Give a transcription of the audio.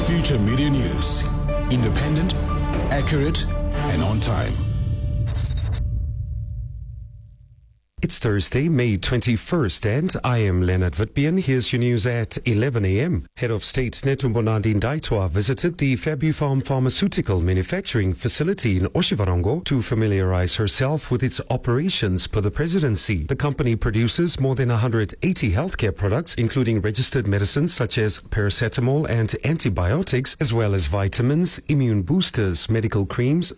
Future Media News. Independent, accurate, and on time. It's Thursday, May 21st, and I am Leonard Vitbian. Here's your news at 11 a.m. Head of State Netumbonandi Ndaitwa visited the Fabufarm pharmaceutical manufacturing facility in Oshivarongo to familiarize herself with its operations per the presidency. The company produces more than 180 healthcare products, including registered medicines such as paracetamol and antibiotics, as well as vitamins, immune boosters, medical creams,